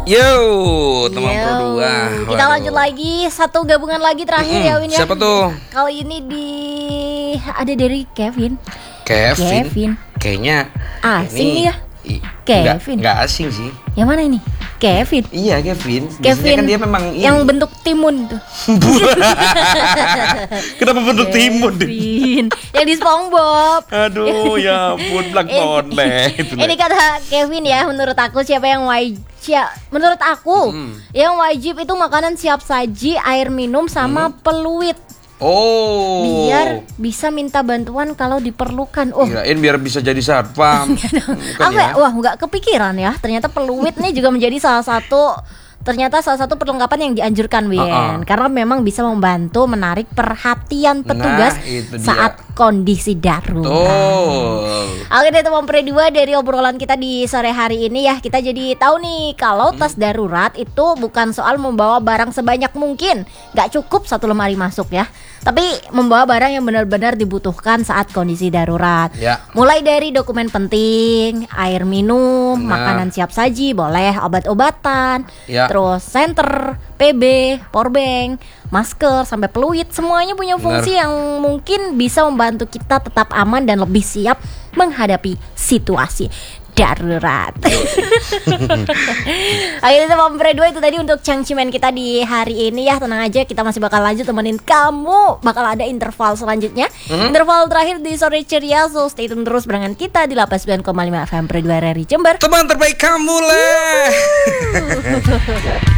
Yo, teman berdua. Kita lanjut lagi, satu gabungan lagi terakhir ya Win ya. Siapa tuh? Kali ini ada dari Kevin. Kayaknya asing nih ya. Kevin. Enggak asing sih. Yang mana ini? Kevin. Iya, Kevin. Biasanya kan dia memang yang bentuk timun tuh. Kenapa bentuk timun? Kevin. Yang di SpongeBob. Aduh, ya ampun, Black Bonnet. Ini kata Kevin ya, menurut aku siapa yang wajib? Menurut aku yang wajib itu makanan siap saji, air minum sama peluit. Oh, biar bisa minta bantuan kalau diperlukan. Oh, kirain biar bisa jadi satpam. Wah, nggak kepikiran ya. Ternyata peluit nih juga menjadi salah satu perlengkapan yang dianjurkan, Win. Karena memang bisa membantu menarik perhatian petugas saat kondisi darurat. Oke deh teman berdua, dari obrolan kita di sore hari ini ya, kita jadi tahu nih kalau tas darurat itu bukan soal membawa barang sebanyak mungkin. Gak cukup satu lemari masuk ya, tapi membawa barang yang benar-benar dibutuhkan saat kondisi darurat. Mulai dari dokumen penting, air minum, makanan siap saji, boleh obat-obatan, terus senter, PB, powerbank, masker, sampai peluit. Semuanya punya fungsi yang mungkin bisa membantu kita tetap aman dan lebih siap menghadapi situasi darurat. Akhirnya teman berdua, itu tadi untuk cangcimen kita di hari ini ya. Tenang aja, kita masih bakal lanjut temenin kamu. Bakal ada interval selanjutnya, interval terakhir di sore ceria. So stay tune terus barengan kita di 89,5 FM Berdua RRI Jember. Teman terbaik kamu lah.